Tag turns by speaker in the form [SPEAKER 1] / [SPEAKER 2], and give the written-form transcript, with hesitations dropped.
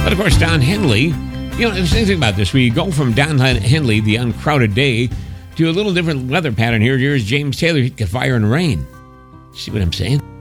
[SPEAKER 1] But of course, Don Henley, there's anything about this. We go from Don Henley, the uncrowded day, to a little different weather pattern here. Here's James Taylor, Fire and Rain. See what I'm saying?